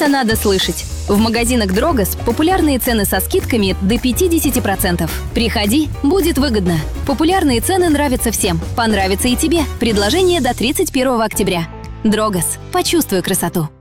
Это надо слышать. В магазинах Дрогос популярные цены со скидками до 50%. Приходи, будет выгодно. Популярные цены нравятся всем. Понравится и тебе. Предложение до 31 октября. Дрогос. Почувствуй красоту.